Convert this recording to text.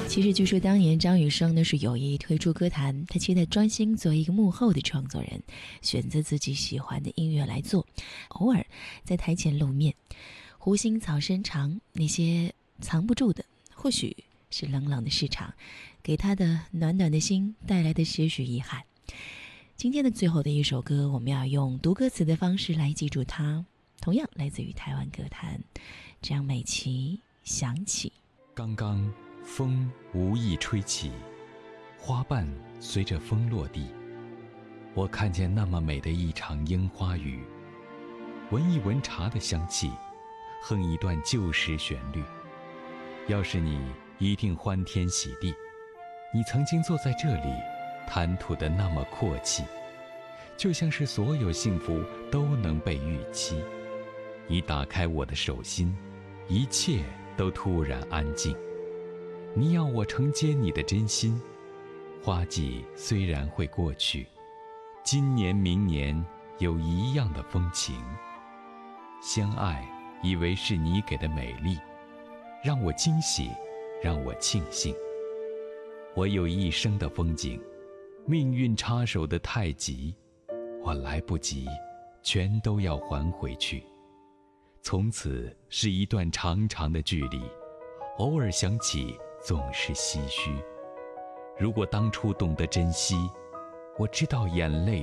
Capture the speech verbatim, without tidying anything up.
其实据说当年张雨生呢是有意退出歌坛，他期待专心做一个幕后的创作人，选择自己喜欢的音乐来做，偶尔在台前露面。湖心草深长，那些藏不住的，或许是冷冷的市场给他的暖暖的心带来的些许遗憾。今天的最后的一首歌，我们要用读歌词的方式来记住它，同样来自于台湾歌坛张美琪，想起。 刚刚风无意吹起，花瓣随着风落地，我看见那么美的一场樱花雨，闻一闻茶的香气，哼一段旧时旋律。要是你一定欢天喜地，你曾经坐在这里谈吐的那么阔气，就像是所有幸福都能被预期。你打开我的手心，一切都突然安静。你要我承接你的真心，花季虽然会过去，今年明年有一样的风情。相爱以为是你给的美丽，让我惊喜，让我庆幸。我有一生的风景，命运插手的太急，我来不及，全都要还回去。从此是一段长长的距离，偶尔想起总是唏嘘。如果当初懂得珍惜，我知道眼泪